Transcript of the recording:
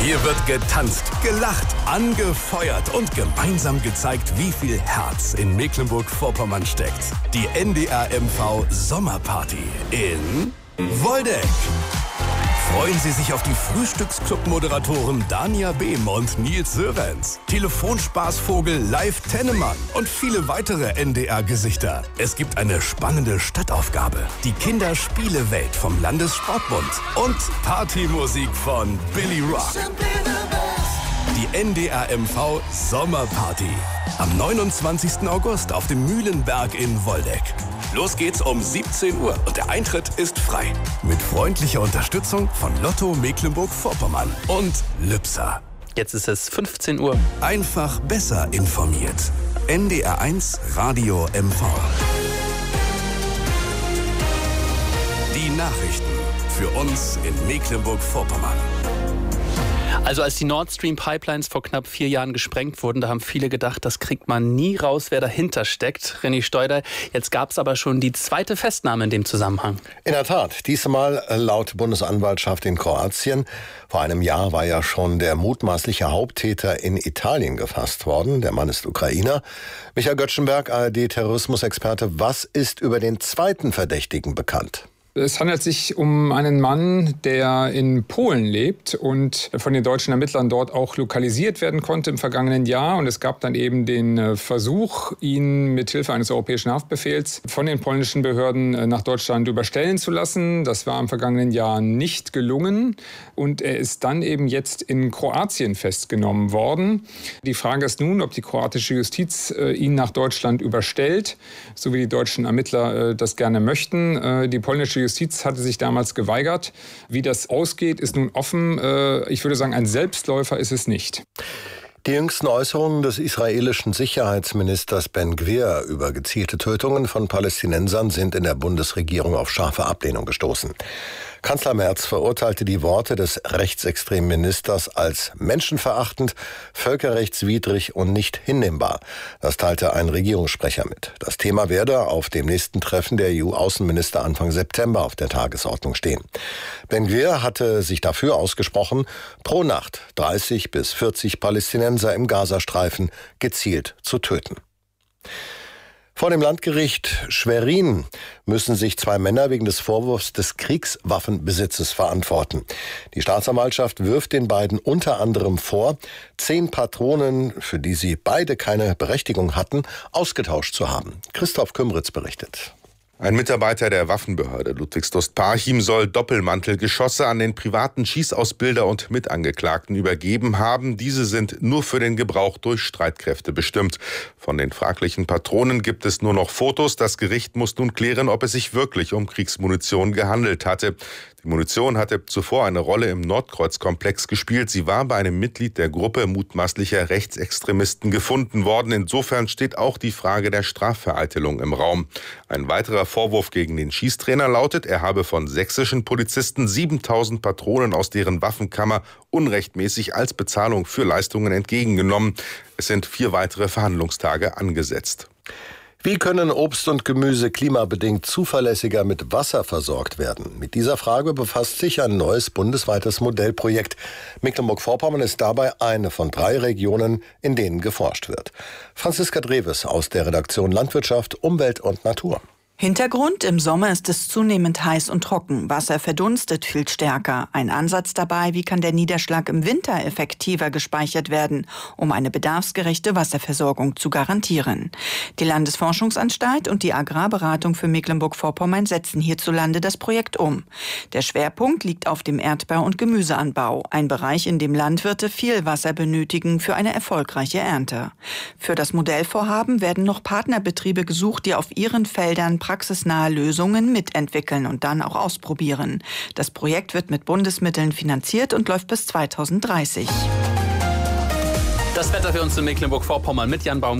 Hier wird getanzt, gelacht, angefeuert und gemeinsam gezeigt, wie viel Herz in Mecklenburg-Vorpommern steckt. Die NDR MV Sommerparty in Woldeck. Freuen Sie sich auf die Frühstücksclub-Moderatoren Dania Behm und Nils Sörenz, Telefonspaßvogel Live Tennemann und viele weitere NDR-Gesichter. Es gibt eine spannende Stadtaufgabe, die Kinderspielewelt vom Landessportbund und Partymusik von Billy Rock. Die NDR MV Sommerparty am 29. August auf dem Mühlenberg in Woldeck. Los geht's um 17 Uhr und der Eintritt ist frei. Mit freundlicher Unterstützung von Lotto Mecklenburg-Vorpommern und Lübser. Jetzt ist es 15 Uhr. Einfach besser informiert. NDR1 Radio MV. Die Nachrichten für uns in Mecklenburg-Vorpommern. Also als die Nord Stream Pipelines vor knapp 4 Jahren gesprengt wurden, da haben viele gedacht, das kriegt man nie raus, wer dahinter steckt. René Steuder, jetzt gab es aber schon die zweite Festnahme in dem Zusammenhang. In der Tat, diesmal laut Bundesanwaltschaft in Kroatien. Vor einem Jahr war ja schon der mutmaßliche Haupttäter in Italien gefasst worden. Der Mann ist Ukrainer. Michael Göttschenberg, ARD-Terrorismusexperte. Was ist über den zweiten Verdächtigen bekannt? Es handelt sich um einen Mann, der in Polen lebt und von den deutschen Ermittlern dort auch lokalisiert werden konnte im vergangenen Jahr. Und es gab dann eben den Versuch, ihn mit Hilfe eines europäischen Haftbefehls von den polnischen Behörden nach Deutschland überstellen zu lassen. Das war im vergangenen Jahr nicht gelungen. Und er ist dann eben jetzt in Kroatien festgenommen worden. Die Frage ist nun, ob die kroatische Justiz ihn nach Deutschland überstellt, so wie die deutschen Ermittler das gerne möchten. Die polnische Justiz hatte sich damals geweigert. Wie das ausgeht, ist nun offen. Ich würde sagen, ein Selbstläufer ist es nicht. Die jüngsten Äußerungen des israelischen Sicherheitsministers Ben Gvir über gezielte Tötungen von Palästinensern sind in der Bundesregierung auf scharfe Ablehnung gestoßen. Kanzler Merz verurteilte die Worte des rechtsextremen Ministers als menschenverachtend, völkerrechtswidrig und nicht hinnehmbar. Das teilte ein Regierungssprecher mit. Das Thema werde auf dem nächsten Treffen der EU-Außenminister Anfang September auf der Tagesordnung stehen. Ben Gvir hatte sich dafür ausgesprochen, pro Nacht 30 bis 40 Palästinenser im Gazastreifen gezielt zu töten. Vor dem Landgericht Schwerin müssen sich 2 Männer wegen des Vorwurfs des Kriegswaffenbesitzes verantworten. Die Staatsanwaltschaft wirft den beiden unter anderem vor, 10 Patronen, für die sie beide keine Berechtigung hatten, ausgetauscht zu haben. Christoph Kümritz berichtet. Ein Mitarbeiter der Waffenbehörde Ludwigsdorf-Parchim soll Doppelmantelgeschosse an den privaten Schießausbilder und Mitangeklagten übergeben haben. Diese sind nur für den Gebrauch durch Streitkräfte bestimmt. Von den fraglichen Patronen gibt es nur noch Fotos. Das Gericht muss nun klären, ob es sich wirklich um Kriegsmunition gehandelt hatte. Die Munition hatte zuvor eine Rolle im Nordkreuz-Komplex gespielt. Sie war bei einem Mitglied der Gruppe mutmaßlicher Rechtsextremisten gefunden worden. Insofern steht auch die Frage der Strafvereitelung im Raum. Ein weiterer Vorwurf gegen den Schießtrainer lautet, er habe von sächsischen Polizisten 7.000 Patronen aus deren Waffenkammer unrechtmäßig als Bezahlung für Leistungen entgegengenommen. Es sind 4 weitere Verhandlungstage angesetzt. Wie können Obst und Gemüse klimabedingt zuverlässiger mit Wasser versorgt werden? Mit dieser Frage befasst sich ein neues bundesweites Modellprojekt. Mecklenburg-Vorpommern ist dabei eine von 3 Regionen, in denen geforscht wird. Franziska Dreves aus der Redaktion Landwirtschaft, Umwelt und Natur. Hintergrund: Im Sommer ist es zunehmend heiß und trocken. Wasser verdunstet viel stärker. Ein Ansatz dabei, wie kann der Niederschlag im Winter effektiver gespeichert werden, um eine bedarfsgerechte Wasserversorgung zu garantieren. Die Landesforschungsanstalt und die Agrarberatung für Mecklenburg-Vorpommern setzen hierzulande das Projekt um. Der Schwerpunkt liegt auf dem Erdbeer- und Gemüseanbau, ein Bereich, in dem Landwirte viel Wasser benötigen für eine erfolgreiche Ernte. Für das Modellvorhaben werden noch Partnerbetriebe gesucht, die auf ihren Feldern praxisnahe Lösungen mitentwickeln und dann auch ausprobieren. Das Projekt wird mit Bundesmitteln finanziert und läuft bis 2030. Das Wetter für uns in Mecklenburg-Vorpommern mit Jan Baum.